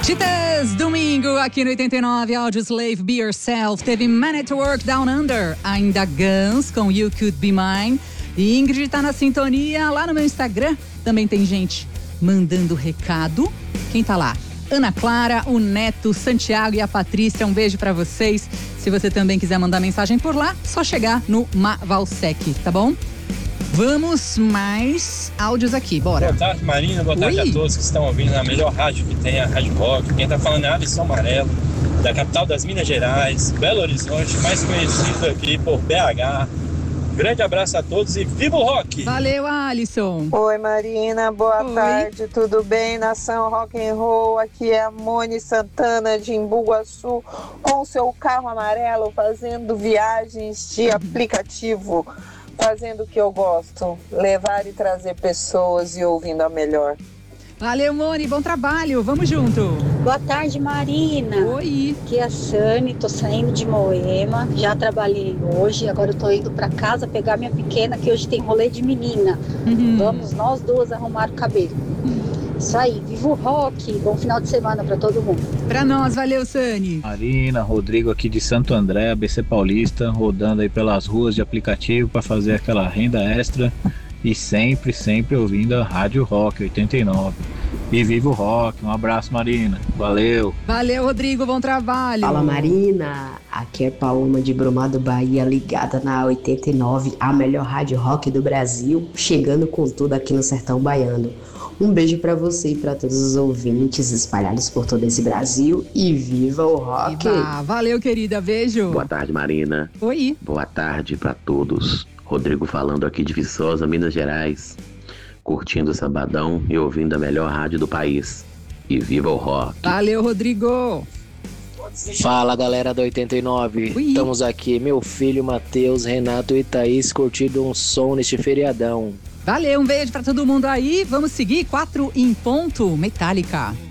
Titãs, domingo aqui no 89, Audioslave, Be Yourself. Teve Man at Work, Down Under, ainda Guns com You Could Be Mine. E Ingrid tá na sintonia, lá no meu Instagram também tem gente mandando recado. Quem tá lá? Ana Clara, o Neto, Santiago e a Patrícia, um beijo pra vocês. Se você também quiser mandar mensagem por lá, só chegar no Mavalsec, tá bom? Vamos mais áudios aqui, bora. Boa tarde, Marina. Boa tarde a todos que estão ouvindo na melhor rádio que tem, a Rádio Rock. Quem tá falando é Alisson Amarelo, da capital das Minas Gerais, Belo Horizonte, mais conhecido aqui por BH. Grande abraço a todos e viva o rock! Valeu, Alisson. Oi, Marina. Boa tarde. Tudo bem? Nação Rock and Roll. Aqui é a Mone Santana de Embu-Guaçu com seu carro amarelo fazendo viagens de aplicativo. Fazendo o que eu gosto, levar e trazer pessoas e ouvindo a melhor. Valeu, Mone, bom trabalho, vamos junto. Boa tarde, Marina. Oi. Aqui é a Sani, tô saindo de Moema, já trabalhei hoje, agora eu tô indo pra casa pegar minha pequena, que hoje tem rolê de menina. Vamos nós duas arrumar o cabelo. Isso aí, viva o rock, bom final de semana pra todo mundo. Pra nós, valeu, Sani. Marina, Rodrigo aqui de Santo André, ABC Paulista, rodando aí pelas ruas de aplicativo para fazer aquela renda extra e sempre ouvindo a Rádio Rock 89. E viva o rock, um abraço, Marina, valeu. Valeu, Rodrigo, bom trabalho. Fala, Marina, aqui é Paloma de Brumado, Bahia, ligada na 89, a melhor Rádio Rock do Brasil, chegando com tudo aqui no Sertão Baiano. Um beijo pra você e pra todos os ouvintes espalhados por todo esse Brasil e viva o rock! Valeu, querida, beijo! Boa tarde, Marina. Oi! Boa tarde pra todos. Rodrigo falando aqui de Viçosa, Minas Gerais. Curtindo o sabadão e ouvindo a melhor rádio do país. E viva o rock! Valeu, Rodrigo! Fala, galera do 89. Ui. Estamos aqui, meu filho Matheus, Renato e Thaís curtindo um som neste feriadão. Valeu, um beijo pra todo mundo aí. Vamos seguir 4 em ponto, Metallica.